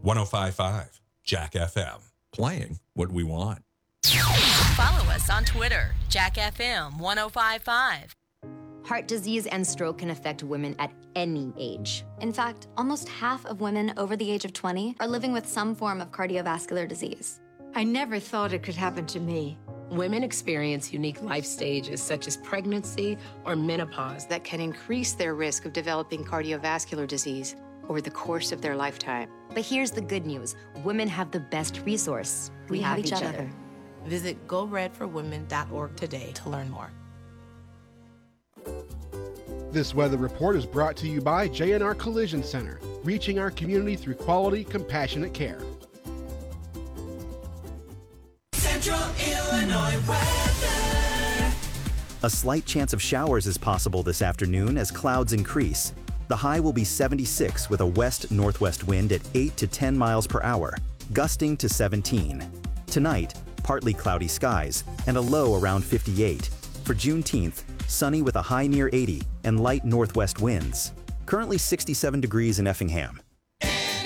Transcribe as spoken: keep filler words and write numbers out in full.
one oh five point five Jack F M. Playing what we want. Follow us on Twitter, Jack F M one oh five point five. Heart disease and stroke can affect women at any age. In fact, almost half of women over the age of twenty are living with some form of cardiovascular disease. I never thought it could happen to me. Women experience unique life stages such as pregnancy or menopause that can increase their risk of developing cardiovascular disease over the course of their lifetime. But here's the good news. Women have the best resource. We, we have, have each, each other. other. Visit go red for women dot org today to learn more. This weather report is brought to you by J and R Collision Center, reaching our community through quality, compassionate care. Central Illinois weather. A slight chance of showers is possible this afternoon as clouds increase. The high will be seventy-six with a west-northwest wind at eight to ten miles per hour, gusting to seventeen. Tonight, partly cloudy skies and a low around fifty-eight. For Juneteenth, sunny with a high near eighty and light northwest winds. Currently sixty-seven degrees in Effingham.